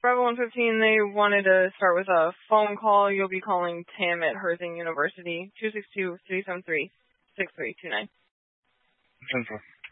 Bravo 115, they wanted to start with a phone call. You'll be calling Tim at Herzing University, 262-373-6329. 10-4.